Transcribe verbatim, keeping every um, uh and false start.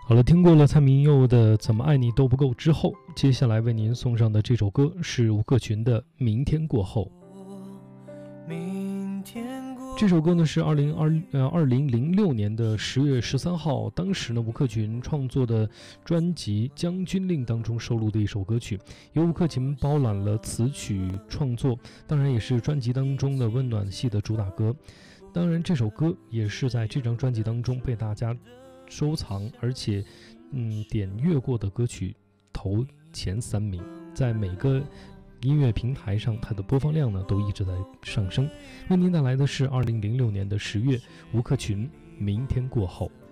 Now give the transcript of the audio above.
好了，听过了蔡明佑的《怎么爱你都不够》之后，接下来为您送上的这首歌是吴克群的《明天过后》。这首歌呢是二零二呃二零零六年的十月十三号，当时呢吴克群创作的专辑《将军令》当中收录的一首歌曲，由吴克群包揽了词曲创作，当然也是专辑当中的温暖系的主打歌。当然，这首歌也是在这张专辑当中被大家收藏，而且嗯点阅过的歌曲头前三名，在每个音乐平台上它的播放量呢都一直在上升。为您带来的是二零零六年的十月，吴克群《明天过后》。